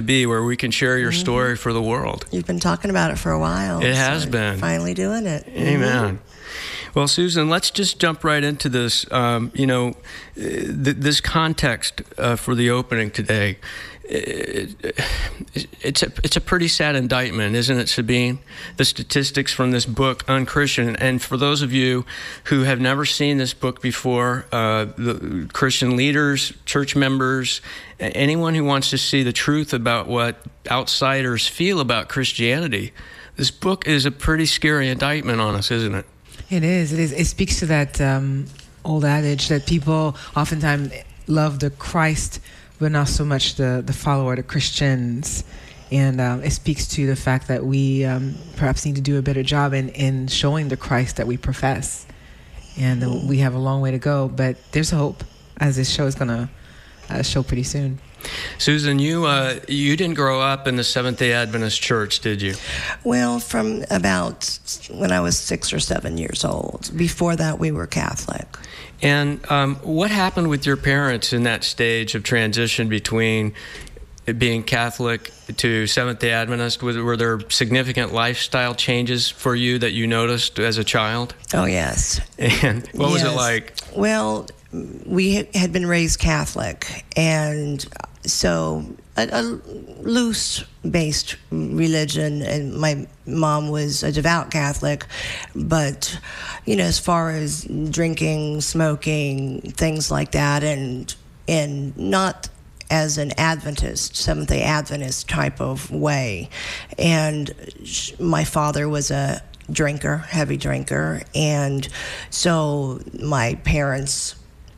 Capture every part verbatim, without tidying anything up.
be, where we can share your mm-hmm. story for the world. You've been talking about it for a while. It so has been. Finally doing it. Amen. Mm-hmm. Well, Susan, let's just jump right into this. Um, you know, th- this context uh, for the opening today. It, it's a it's a pretty sad indictment, isn't it, Sabine? The statistics from this book, Unchristian. And for those of you who have never seen this book before, uh, the Christian leaders, church members, anyone who wants to see the truth about what outsiders feel about Christianity, this book is a pretty scary indictment on us, isn't it? It is. It is. It speaks to that um, old adage that people oftentimes love the Christ, but not so much the, the follower, the Christians. And um, it speaks to the fact that we um, perhaps need to do a better job in, in showing the Christ that we profess. And uh, we have a long way to go, but there's hope, as this show is going to uh, show pretty soon. Susan, you uh, you didn't grow up in the Seventh-day Adventist Church, did you? Well, from about when I was six or seven years old. Before that, we were Catholic. And um, what happened with your parents in that stage of transition between being Catholic to Seventh-day Adventist? Were, were there significant lifestyle changes for you that you noticed as a child? Oh, yes. And what yes. was it like? Well, we had been raised Catholic, and so a, a loose-based religion, and my mom was a devout Catholic, but, you know, as far as drinking, smoking, things like that, and and not as an Adventist, Seventh-day Adventist type of way. And sh- my father was a drinker, heavy drinker, and so my parents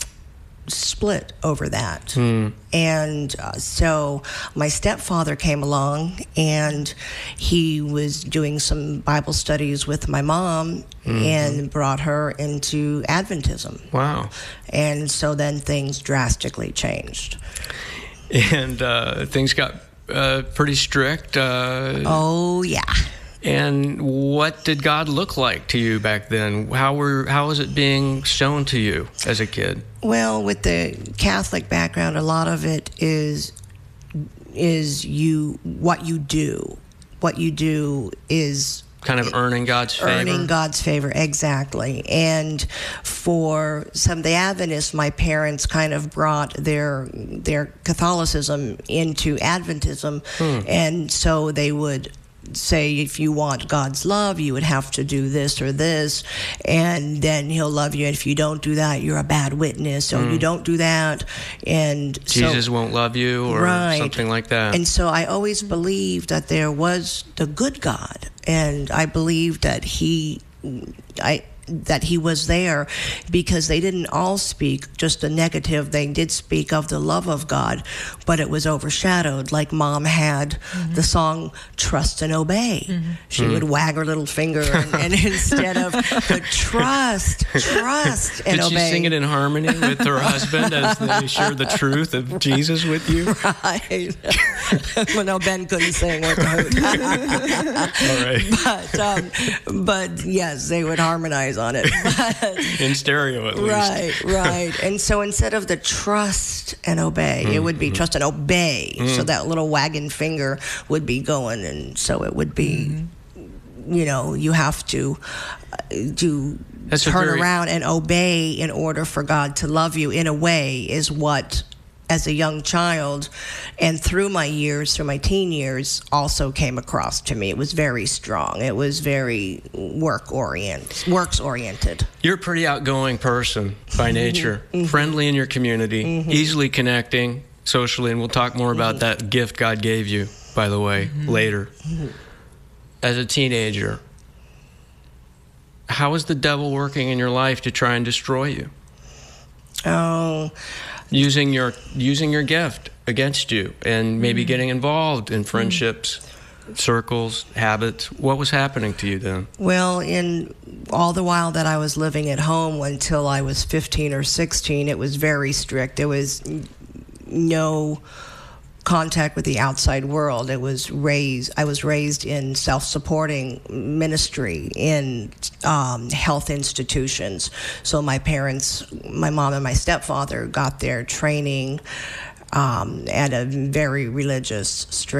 split over that. Mm. And uh, so my stepfather came along, and he was doing some Bible studies with my mom, mm-hmm. and brought her into Adventism. Wow. And so then things drastically changed. And uh, things got uh, pretty strict. Uh, oh, yeah. And what did God look like to you back then? How were how was it being shown to you as a kid? Well, with the Catholic background, a lot of it is is you what you do. What you do is kind of earning God's favor. Earning God's favor, exactly. And for Seventh-day Adventists, my parents kind of brought their their Catholicism into Adventism, hmm. and so they would say, if you want God's love, you would have to do this or this, and then he'll love you. And if you don't do that, you're a bad witness. So mm. you don't do that, and Jesus so, won't love you, or right. something like that. And so I always believed that there was the good God, and I believed that he, I. that he was there, because they didn't all speak just the negative. They did speak of the love of God, but it was overshadowed. Like Mom had mm-hmm. the song Trust and Obey. Mm-hmm. She mm-hmm. would wag her little finger, and, and instead of the trust, trust and did obey. Did she sing it in harmony with her husband as they shared the truth of Jesus with you? Right. Well, no, Ben couldn't sing with her. All right. But, um, but yes, they would harmonize on it. But, in stereo, at least. Right, right. And so instead of the trust and obey, mm-hmm. it would be trust and obey. Mm-hmm. So that little wagging finger would be going, and so it would be, mm-hmm. you know, you have to uh, do That's turn very... around and obey in order for God to love you, in a way, is what, as a young child, and through my years, through my teen years, also came across to me. It was very strong. It was very work-oriented, works-oriented. You're a pretty outgoing person by nature, mm-hmm. friendly in your community, mm-hmm. easily connecting socially, and we'll talk more about mm-hmm. that gift God gave you, by the way, mm-hmm. later. Mm-hmm. As a teenager, how is the devil working in your life to try and destroy you? Oh... Using your using your gift against you, and maybe mm-hmm. getting involved in friendships, mm-hmm. circles, habits. What was happening to you then? Well, in all the while that I was living at home until I was fifteen or sixteen, it was very strict. There was no contact with the outside world. It was raised. I was raised in self-supporting ministry in um, health institutions. So my parents, my mom and my stepfather, got their training um, at a very religious, strict